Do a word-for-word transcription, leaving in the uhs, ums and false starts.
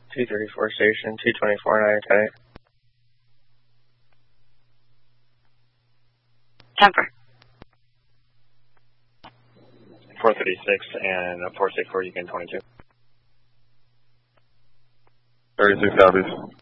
two thirty-four station, two twenty-four, nine ten eight. Temper. four thirty-six and four sixty-four, you can twenty-two. thirty-six copies.